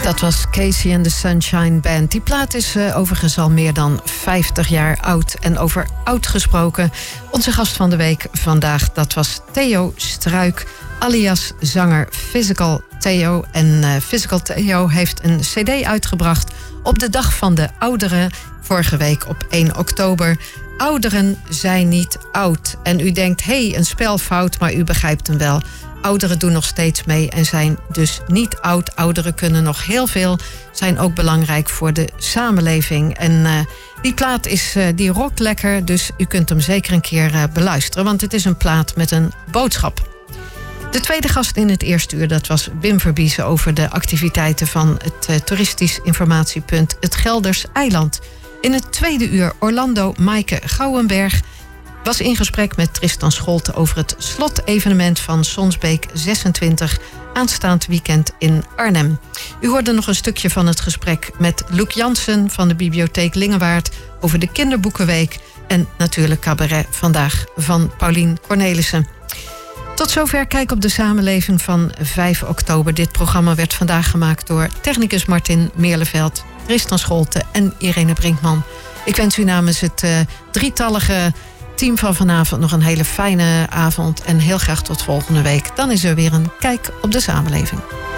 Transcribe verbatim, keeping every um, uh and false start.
Dat was Casey and the Sunshine Band. Die plaat is uh, overigens al meer dan vijftig jaar oud. En over oud gesproken, onze gast van de week vandaag, dat was Theo Struik, alias zanger Physical Theo. En uh, Physical Theo heeft een cd uitgebracht op de dag van de ouderen, vorige week op één oktober. Ouderen zijn niet oud. En u denkt, hé, hey, een spelfout, maar u begrijpt hem wel. Ouderen doen nog steeds mee en zijn dus niet oud. Ouderen kunnen nog heel veel, zijn ook belangrijk voor de samenleving. En uh, die plaat is, uh, die rockt lekker, dus u kunt hem zeker een keer uh, beluisteren. Want het is een plaat met een boodschap. De tweede gast in het eerste uur, dat was Wim Verbiesen over de activiteiten van het uh, toeristisch informatiepunt Het Gelders Eiland. In het tweede uur Orlando Maaike Gouwenberg was in gesprek met Tristan Scholte over het slotevenement van Sonsbeek zesentwintig aanstaand weekend in Arnhem. U hoorde nog een stukje van het gesprek met Loek Jansen van de Bibliotheek Lingewaard over de Kinderboekenweek en natuurlijk cabaret vandaag van Paulien Cornelissen. Tot zover Kijk op de Samenleving van vijf oktober. Dit programma werd vandaag gemaakt door technicus Martin Meerleveld, Tristan Scholte en Irene Brinkman. Ik wens u namens het uh, drietallige team van vanavond nog een hele fijne avond en heel graag tot volgende week. Dan is er weer een Kijk op de Samenleving.